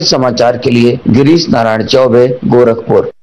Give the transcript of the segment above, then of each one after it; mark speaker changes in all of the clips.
Speaker 1: समाचार के लिए गिरीश नारायण चौबे, गोरखपुर।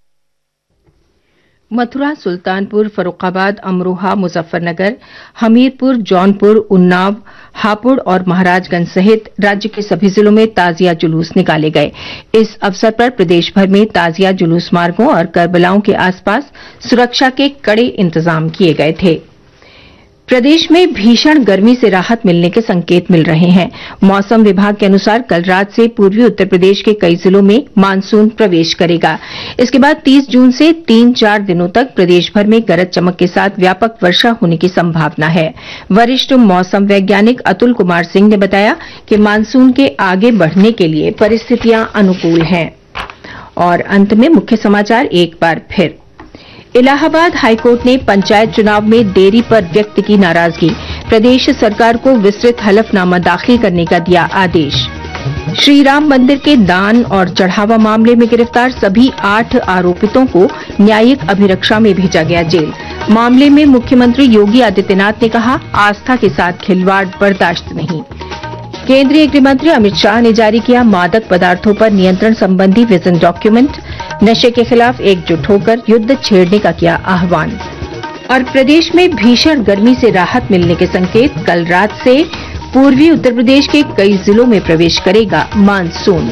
Speaker 2: मथुरा, सुल्तानपुर, फर्रुखाबाद, अमरोहा, मुजफ्फरनगर, हमीरपुर, जौनपुर, उन्नाव, हापुड़ और महाराजगंज सहित राज्य के सभी जिलों में ताजिया जुलूस निकाले गए। इस अवसर पर प्रदेश भर में ताजिया जुलूस मार्गों और करबलाओं के आसपास सुरक्षा के कड़े इंतजाम किए गए थे। प्रदेश में भीषण गर्मी से राहत मिलने के संकेत मिल रहे हैं। मौसम विभाग के अनुसार कल रात से पूर्वी उत्तर प्रदेश के कई जिलों में मानसून प्रवेश करेगा। इसके बाद 30 जून से 3-4 दिनों तक प्रदेश भर में गरज चमक के साथ व्यापक वर्षा होने की संभावना है। वरिष्ठ मौसम वैज्ञानिक अतुल कुमार सिंह ने बताया कि मानसून के आगे बढ़ने के लिए परिस्थितियां अनुकूल हैं। और अंत में मुख्य समाचार एक बार फिर। इलाहाबाद हाईकोर्ट ने पंचायत चुनाव में देरी पर व्यक्त की नाराजगी। प्रदेश सरकार को विस्तृत हलफनामा दाखिल करने का दिया आदेश। श्री राम मंदिर के दान और चढ़ावा मामले में गिरफ्तार सभी 8 आरोपितों को न्यायिक अभिरक्षा में भेजा गया जेल। मामले में मुख्यमंत्री योगी आदित्यनाथ ने कहा, आस्था के साथ खिलवाड़ बर्दाश्त नहीं। केंद्रीय गृह मंत्री अमित शाह ने जारी किया मादक पदार्थों पर नियंत्रण संबंधी विजन डॉक्यूमेंट। नशे के खिलाफ एकजुट होकर युद्ध छेड़ने का किया आह्वान। और प्रदेश में भीषण गर्मी से राहत मिलने के संकेत। कल रात से पूर्वी उत्तर प्रदेश के कई जिलों में प्रवेश करेगा मानसून।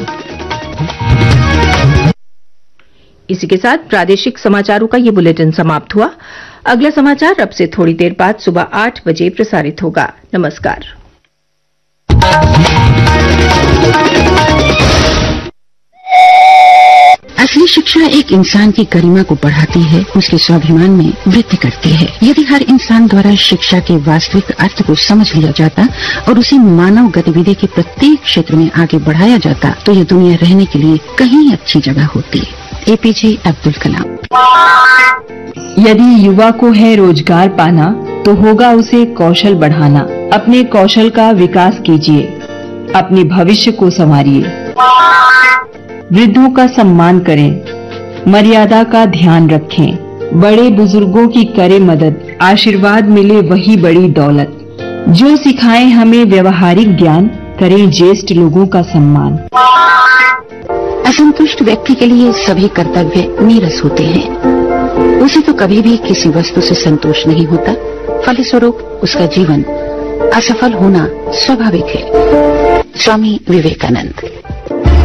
Speaker 2: इसी के साथ प्रादेशिक समाचारों का ये बुलेटिन समाप्त हुआ। अगला समाचार अब से थोड़ी देर बाद सुबह 8 बजे प्रसारित होगा। नमस्कार।
Speaker 3: असली शिक्षा एक इंसान की गरिमा को बढ़ाती है, उसके स्वाभिमान में वृद्धि करती है। यदि हर इंसान द्वारा शिक्षा के वास्तविक अर्थ को समझ लिया जाता और उसी मानव गतिविधि के प्रत्येक क्षेत्र में आगे बढ़ाया जाता तो ये दुनिया रहने के लिए कहीं अच्छी जगह होती। एपीजे अब्दुल कलाम।
Speaker 4: यदि युवा को है रोजगार पाना तो होगा उसे कौशल बढ़ाना। अपने कौशल का विकास कीजिए, अपने भविष्य को संवारिए। वृद्धों का सम्मान करें, मर्यादा का ध्यान रखें, बड़े बुजुर्गों की करें मदद, आशीर्वाद मिले वही बड़ी दौलत। जो सिखाएं हमें व्यवहारिक ज्ञान, करें ज्येष्ठ लोगों का सम्मान।
Speaker 3: असंतुष्ट व्यक्ति के लिए सभी कर्तव्य नीरस होते हैं। उसे तो कभी भी किसी वस्तु से संतोष नहीं होता, फलस्वरूप उसका जीवन असफल होना स्वाभाविक है। स्वामी विवेकानंद।